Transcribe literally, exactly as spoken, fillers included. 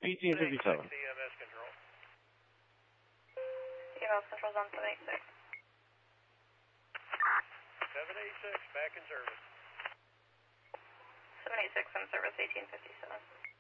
eighteen fifty-seven. E M S control. E M S control's on seven eighty-six. seven eighty-six, back in service. seven eighty-six in service, eighteen fifty-seven.